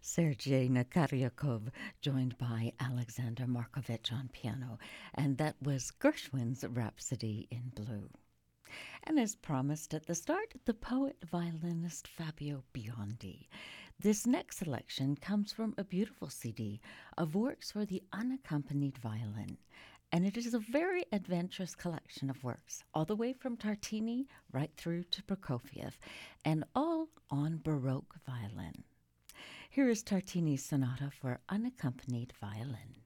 Sergei Nakaryakov, joined by Alexander Markovich on piano, and that was Gershwin's Rhapsody in Blue. And as promised at the start, the poet-violinist Fabio Biondi. This next selection comes from a beautiful CD of works for the unaccompanied violin, and it is a very adventurous collection of works, all the way from Tartini right through to Prokofiev, and all on Baroque violin. Here is Tartini's Sonata for Unaccompanied Violin.